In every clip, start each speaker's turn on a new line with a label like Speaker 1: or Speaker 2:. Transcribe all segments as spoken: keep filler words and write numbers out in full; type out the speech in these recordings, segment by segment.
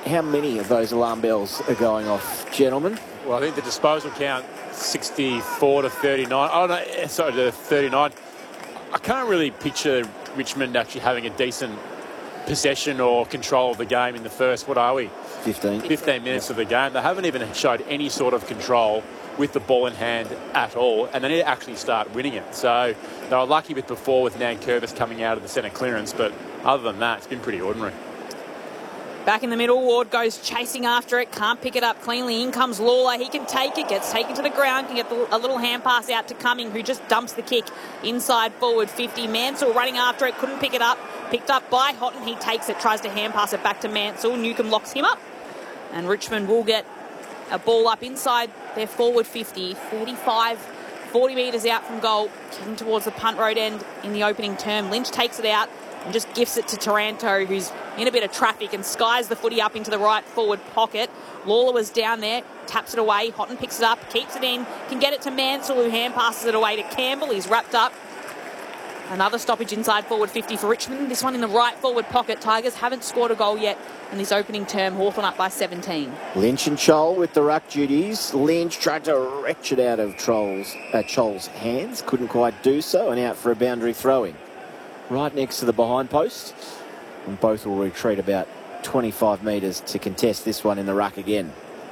Speaker 1: how many of those alarm bells are going off, gentlemen?
Speaker 2: Well, I think the disposal count sixty-four to thirty-nine. Oh no, sorry, to thirty-nine. I can't really picture Richmond actually having a decent possession or control of the game in the first, what are we?
Speaker 1: fifteen.
Speaker 2: fifteen minutes of the game. They haven't even showed any sort of control with the ball in hand at all, and they need to actually start winning it. So they were lucky with before with Nankervis coming out of the centre clearance, but other than that, it's been pretty ordinary.
Speaker 3: Back in the middle, Ward goes chasing after it, can't pick it up cleanly. In comes Lawler, he can take it, gets taken to the ground, can get the, a little hand pass out to Cumming, who just dumps the kick inside forward fifty. Mansell running after it, couldn't pick it up, picked up by Houghton, he takes it, tries to hand pass it back to Mansell. Newcombe locks him up, and Richmond will get a ball up inside their forward fifty, thirty-five, forty metres out from goal, heading towards the punt road end in the opening term. Lynch takes it out and just gifts it to Taranto, who's in a bit of traffic, and skies the footy up into the right forward pocket. Lawler was down there, taps it away. Houghton picks it up, keeps it in, can get it to Mansell, who hand passes it away to Campbell. He's wrapped up. Another stoppage inside forward fifty for Richmond. This one in the right forward pocket. Tigers haven't scored a goal yet in this opening term. Hawthorn up by seventeen.
Speaker 1: Lynch and Chol with the ruck duties. Lynch tried to wrench it out of Trolls, uh, Chol's hands. Couldn't quite do so, and out for a boundary throw-in. Right next to the behind post. And both will retreat about twenty-five metres to contest this one in the ruck again.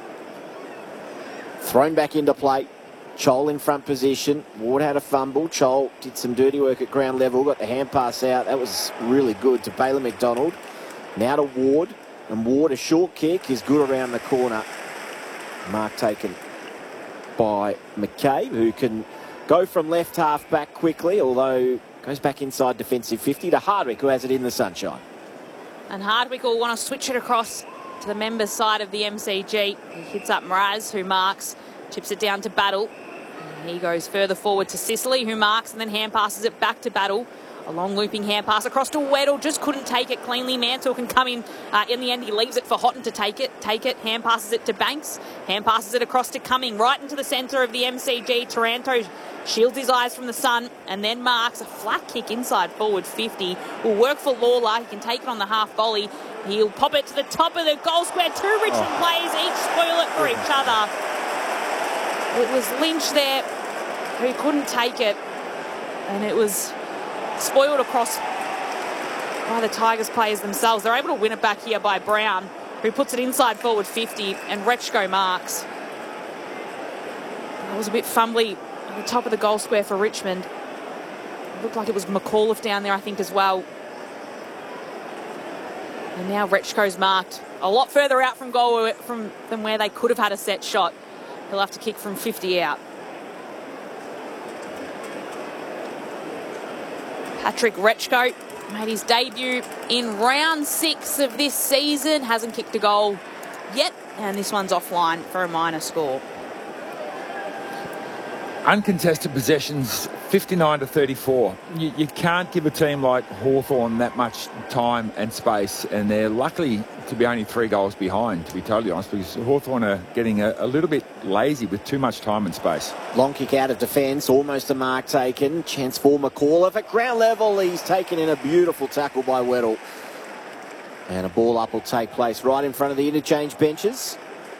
Speaker 1: Thrown back into play. Chol in front position. Ward had a fumble. Chol did some dirty work at ground level. Got the hand pass out. That was really good to Baylor McDonald. Now to Ward. And Ward, a short kick, is good around the corner. Mark taken by McCabe, who can go from left half back quickly, although goes back inside defensive fifty to Hardwick, who has it in the sunshine.
Speaker 3: And Hardwick will want to switch it across to the members' side of the M C G. He hits up Mraz, who marks, chips it down to Battle. And he goes further forward to Sicily, who marks and then hand passes it back to Battle. A long looping hand pass across to Weddle, just couldn't take it cleanly. Mansell can come in. Uh, in the end, he leaves it for Houghton to take it. Take it, hand passes it to Banks. Hand passes it across to Cumming, right into the centre of the M C G. Taranto shields his eyes from the sun and then marks a flat kick inside forward fifty. Will work for Lawler. He can take it on the half volley. He'll pop it to the top of the goal square. Two Richmond oh. players each spoil it for each other. It was Lynch there who couldn't take it, and it was spoiled across by the Tigers players themselves. They're able to win it back here by Brown, who puts it inside forward fifty, and Rechko marks. That was a bit fumbly at the top of the goal square for Richmond. It looked like it was McAuliffe down there, I think, as well. And now Rechko's marked a lot further out from goal from, than where they could have had a set shot. He'll have to kick from fifty out. Patrick Rechko made his debut in round six of this season. Hasn't kicked a goal yet, and this one's offline for a minor score.
Speaker 4: Uncontested possessions, fifty-nine to thirty-four. You, you can't give a team like Hawthorn that much time and space, and they're lucky to be only three goals behind, to be totally honest, because Hawthorn are getting a, a little bit lazy with too much time and space.
Speaker 1: Long kick out of defence, almost a mark taken. Chance for McAuliffe at ground level. He's taken in a beautiful tackle by Weddle. And a ball up will take place right in front of the interchange benches.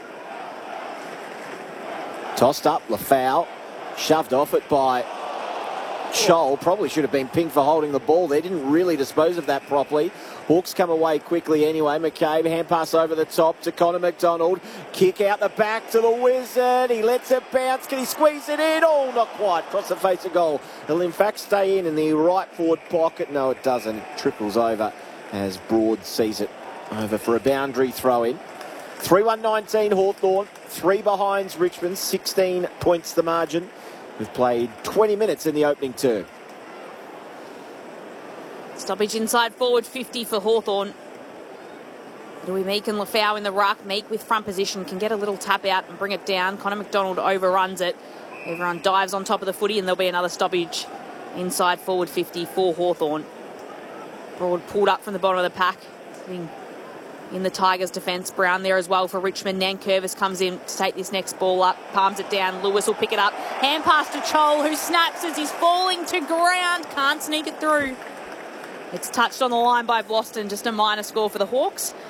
Speaker 1: Tossed up, Lafau. Shoved off it by Chol. Probably should have been pinged for holding the ball there. Didn't really dispose of that properly. Hawks come away quickly anyway. McCabe, hand pass over the top to Connor McDonald. Kick out the back to the Wizard. He lets it bounce. Can he squeeze it in? Oh, not quite. Across the face of goal. It'll in fact stay in in the right forward pocket. No, it doesn't. It trickles over as Broad sees it over for a boundary throw-in. three one nineteen Hawthorn. Three behinds Richmond. sixteen points the margin. We've played twenty minutes in the opening term.
Speaker 3: Stoppage inside forward fifty for Hawthorn. It'll be Meek and Lafau in the ruck. Meek with front position can get a little tap out and bring it down. Connor McDonald overruns it. Everyone dives on top of the footy, and there'll be another stoppage inside forward fifty for Hawthorn. Broad pulled up from the bottom of the pack. In the Tigers' defence. Brown there as well for Richmond. Nankervis comes in to take this next ball up, palms it down. Lewis will pick it up. Hand pass to Chol, who snaps as he's falling to ground. Can't sneak it through. It's touched on the line by Boston. Just a minor score for the Hawks.